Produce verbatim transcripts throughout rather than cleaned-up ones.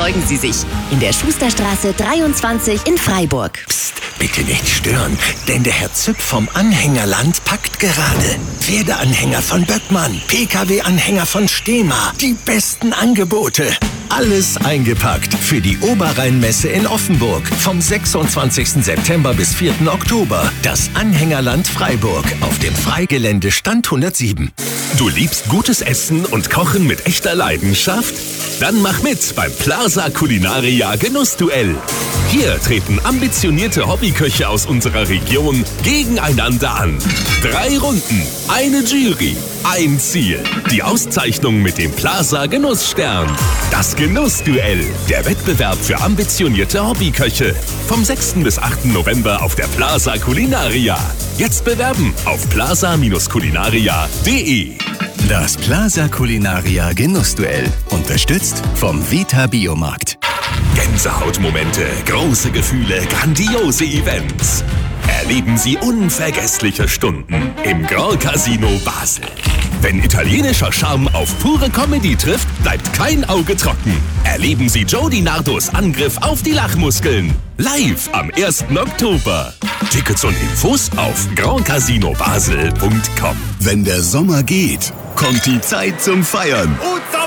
überzeugen Sie sich. In der Schusterstraße dreiundzwanzig in Freiburg. Psst, bitte nicht stören, denn der Herr Züpp vom Anhängerland packt gerade. Pferdeanhänger von Böckmann, P K W-Anhänger von Stehma. Die besten Angebote. Alles eingepackt für die Oberrheinmesse in Offenburg. Vom sechsundzwanzigsten September bis vierten Oktober. Das Anhängerland Freiburg auf dem Freigelände Stand hundertsieben. Du liebst gutes Essen und Kochen mit echter Leidenschaft? Dann mach mit beim Plaza Culinaria Genussduell. Hier treten ambitionierte Hobbyköche aus unserer Region gegeneinander an. Drei Runden, eine Jury, ein Ziel. Die Auszeichnung mit dem Plaza Genussstern. Das Genussduell, der Wettbewerb für ambitionierte Hobbyköche. Vom sechsten bis achten November auf der Plaza Culinaria. Jetzt bewerben auf plaza Culinaria punkt de. Das Plaza Culinaria Genussduell. Unterstützt vom Vita Biomarkt. Gänsehautmomente, große Gefühle, grandiose Events. Erleben Sie unvergessliche Stunden im Grand Casino Basel. Wenn italienischer Charme auf pure Comedy trifft, bleibt kein Auge trocken. Erleben Sie Joe Di Nardos Angriff auf die Lachmuskeln. Live am ersten Oktober. Tickets und Infos auf grand casino basel punkt com. Wenn der Sommer geht, kommt die Zeit zum Feiern.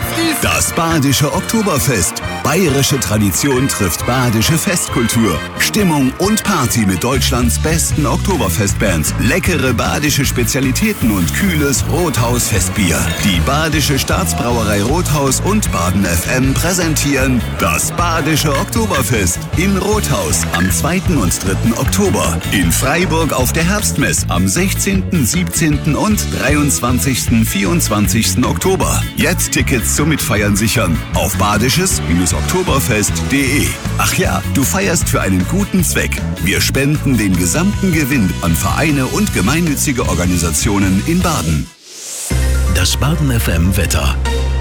Das Badische Oktoberfest. Bayerische Tradition trifft badische Festkultur. Stimmung und Party mit Deutschlands besten Oktoberfestbands. Leckere badische Spezialitäten und kühles Rothaus-Festbier. Die Badische Staatsbrauerei Rothaus und Baden F M präsentieren das Badische Oktoberfest in Rothaus am zweiten und dritten Oktober. In Freiburg auf der Herbstmess am sechzehnten, siebzehnten und dreiundzwanzigsten, vierundzwanzigsten Oktober. Jetzt Tickets zum Mitfeiern sichern auf badisches Oktoberfest punkt de. Ach ja, du feierst für einen guten Zweck. Wir spenden den gesamten Gewinn an Vereine und gemeinnützige Organisationen in Baden. Das Baden F M Wetter.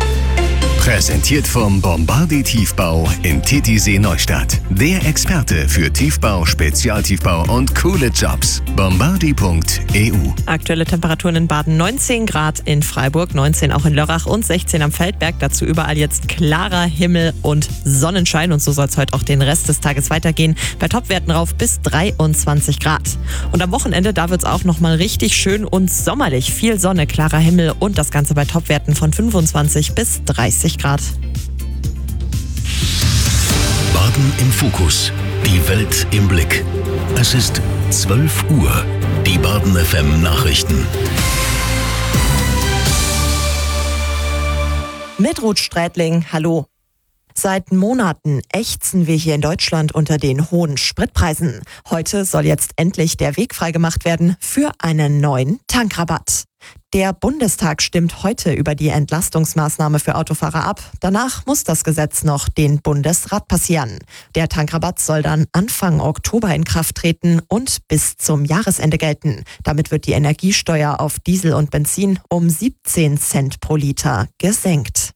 Präsentiert vom Bombardier Tiefbau in Titisee Neustadt. Der Experte für Tiefbau, Spezialtiefbau und coole Jobs. bombardier punkt e u. Aktuelle Temperaturen in Baden neunzehn Grad, in Freiburg neunzehn auch in Lörrach und sechzehn am Feldberg. Dazu überall jetzt klarer Himmel und Sonnenschein. Und so soll es heute auch den Rest des Tages weitergehen. Bei Topwerten rauf bis dreiundzwanzig Grad. Und am Wochenende, da wird es auch nochmal richtig schön und sommerlich. Viel Sonne, klarer Himmel und das Ganze bei Topwerten von fünfundzwanzig bis dreißig Grad. Baden im Fokus. Die Welt im Blick. Es ist zwölf Uhr. Die Baden F M Nachrichten. Mit Ruth Strätling, hallo. Seit Monaten ächzen wir hier in Deutschland unter den hohen Spritpreisen. Heute soll jetzt endlich der Weg freigemacht werden für einen neuen Tankrabatt. Der Bundestag stimmt heute über die Entlastungsmaßnahme für Autofahrer ab. Danach muss das Gesetz noch den Bundesrat passieren. Der Tankrabatt soll dann Anfang Oktober in Kraft treten und bis zum Jahresende gelten. Damit wird die Energiesteuer auf Diesel und Benzin um siebzehn Cent pro Liter gesenkt.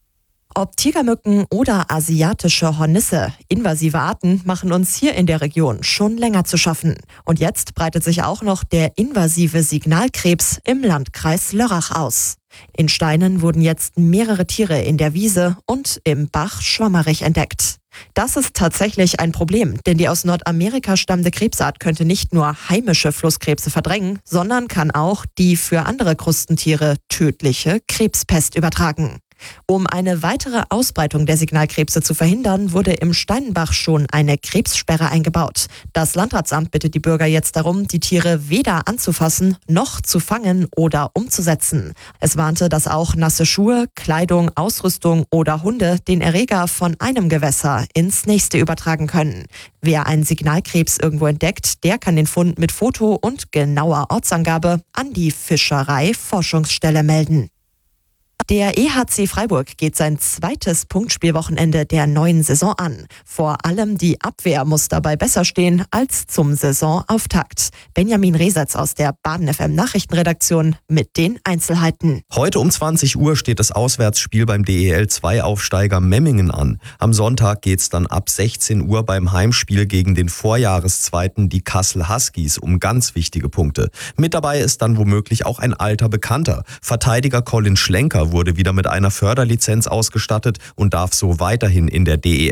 Ob Tigermücken oder asiatische Hornisse, invasive Arten machen uns hier in der Region schon länger zu schaffen. Und jetzt breitet sich auch noch der invasive Signalkrebs im Landkreis Lörrach aus. In Steinen wurden jetzt mehrere Tiere in der Wiese und im Bach Schwammerich entdeckt. Das ist tatsächlich ein Problem, denn die aus Nordamerika stammende Krebsart könnte nicht nur heimische Flusskrebse verdrängen, sondern kann auch die für andere Krustentiere tödliche Krebspest übertragen. Um eine weitere Ausbreitung der Signalkrebse zu verhindern, wurde im Steinenbach schon eine Krebssperre eingebaut. Das Landratsamt bittet die Bürger jetzt darum, die Tiere weder anzufassen noch zu fangen oder umzusetzen. Es warnte, dass auch nasse Schuhe, Kleidung, Ausrüstung oder Hunde den Erreger von einem Gewässer ins nächste übertragen können. Wer einen Signalkrebs irgendwo entdeckt, der kann den Fund mit Foto und genauer Ortsangabe an die Fischerei-Forschungsstelle melden. Der E H C Freiburg geht sein zweites Punktspielwochenende der neuen Saison an. Vor allem die Abwehr muss dabei besser stehen als zum Saisonauftakt. Benjamin Resetz aus der Baden F M Nachrichtenredaktion mit den Einzelheiten. Heute um zwanzig Uhr steht das Auswärtsspiel beim D E L zwei Aufsteiger Memmingen an. Am Sonntag geht's dann ab sechzehn Uhr beim Heimspiel gegen den Vorjahreszweiten, die Kassel Huskies, um ganz wichtige Punkte. Mit dabei ist dann womöglich auch ein alter Bekannter. Verteidiger Colin Schlenker wurde wieder mit einer Förderlizenz ausgestattet und darf so weiterhin in der D E L